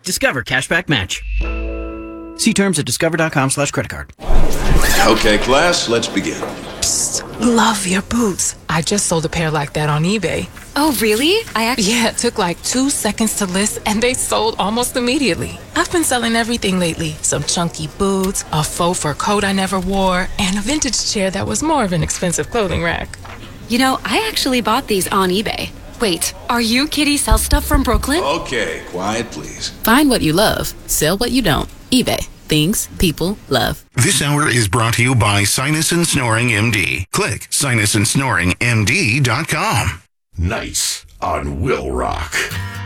Discover Cashback Match. See terms at discover.com/creditcard. Okay, class, let's begin. Love your boots. I just sold a pair like that on eBay. Oh, really? Yeah, it took like 2 seconds to list and they sold almost immediately. I've been selling everything lately. Some chunky boots, a faux fur coat I never wore, and a vintage chair that was more of an expensive clothing rack. You know, I actually bought these on eBay. Wait, are you Kitty Sell Stuff from Brooklyn? Okay, quiet, please. Find what you love, sell what you don't. eBay. Things people love. This hour is brought to you by Sinus and Snoring MD. Click sinusandsnoringmd.com. Nice on Will Rock.